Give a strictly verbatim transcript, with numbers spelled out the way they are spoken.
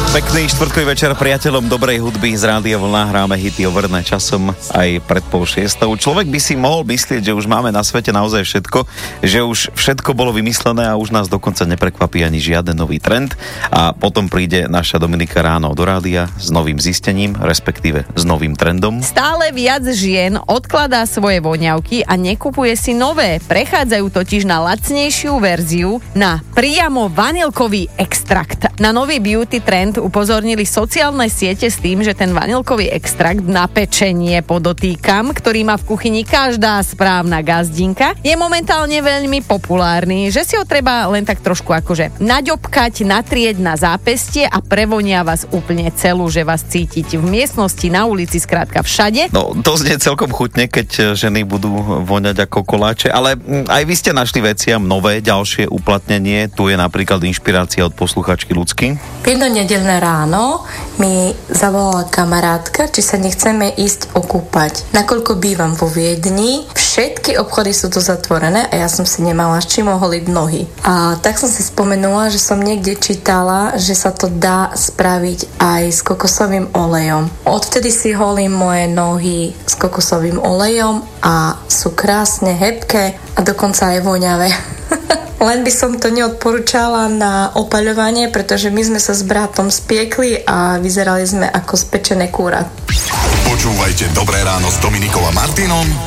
Pekný štvrtkový večer priateľom dobrej hudby z Rádia Vlna. Hráme hity overené časom aj pred pol šiestou. Človek by si mohol myslieť, že už máme na svete naozaj všetko, že už všetko bolo vymyslené a už nás dokonca neprekvapí ani žiaden nový trend. A potom príde naša Dominika ráno do rádia s novým zistením, respektíve s novým trendom. Stále viac žien odkladá svoje voňavky a nekupuje si nové. Prechádzajú totiž na lacnejšiu verziu, na priamo vanilkový extrakt. Na nový beauty trend upozornili sociálne siete s tým, že ten vanilkový extrakt na pečenie, podotýkam, ktorý má v kuchyni každá správna gazdinka, je momentálne veľmi populárny, že si ho treba len tak trošku akože naďobkať, natrieť na zápestie a prevonia vás úplne celú, že vás cítiť v miestnosti, na ulici, skrátka všade. No, to znie celkom chutne, keď ženy budú voňať ako koláče, ale aj vy ste našli veciam nové, ďalšie uplatnenie. Tu je napríklad inšpirácia od posluchačky Ľudsky. Jedno nedeľné ráno mi zavolala kamarátka, či sa nechceme ísť okúpať. Nakoľko bývam vo Viedni, všetky obchody sú tu zatvorené a ja som si nemala s čím oholiť nohy. A tak som si spomenula, že som niekde čítala, že sa to dá spraviť aj s kokosovým olejom. Odvtedy si holím moje nohy s kokosovým olejom a sú krásne hebké a dokonca aj voňavé. Len by som to neodporúčala na opaľovanie, pretože my sme sa s bratom spiekli a vyzerali sme ako spečené kúra. Počúvajte Dobré ráno s Dominikou a Martinom